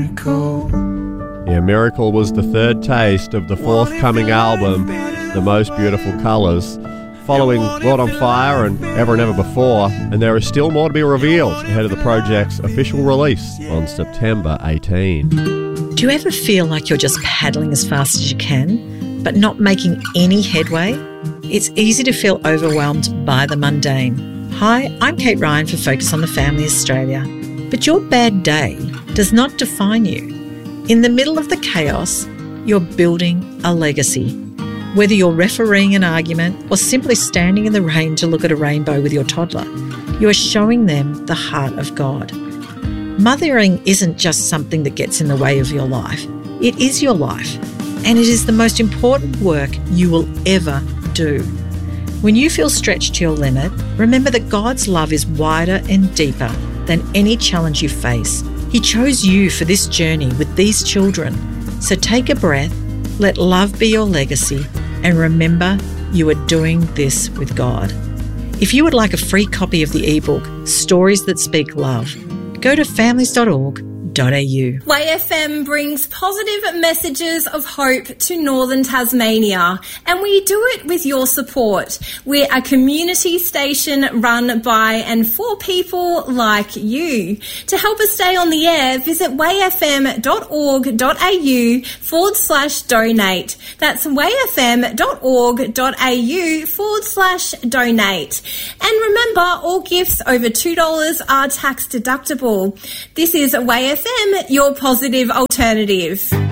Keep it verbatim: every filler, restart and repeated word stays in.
Yeah, Miracle was the third taste of the forthcoming album, The Most Beautiful Colours, following World on Fire and Ever and Ever Before, and there is still more to be revealed ahead of the project's official release on September eighteenth. Do you ever feel like you're just paddling as fast as you can, but not making any headway? It's easy to feel overwhelmed by the mundane. Hi, I'm Kate Ryan for Focus on the Family Australia. But your bad day does not define you. In the middle of the chaos, you're building a legacy. Whether you're refereeing an argument or simply standing in the rain to look at a rainbow with your toddler, you are showing them the heart of God. Mothering isn't just something that gets in the way of your life. It is your life, and it is the most important work you will ever do. When you feel stretched to your limit, remember that God's love is wider and deeper than any challenge you face. He chose you for this journey with these children. So take a breath, let love be your legacy, and remember you are doing this with God. If you would like a free copy of the ebook, Stories That Speak Love, go to families dot org dot a u. Way F M brings positive messages of hope to northern Tasmania, and we do it with your support. We're a community station run by and for people like you. To help us stay on the air, visit wayfm.org.au forward slash donate. That's wayfm.org.au forward slash donate. And remember, all gifts over two dollars are tax deductible. This is Way F M, your positive alternative.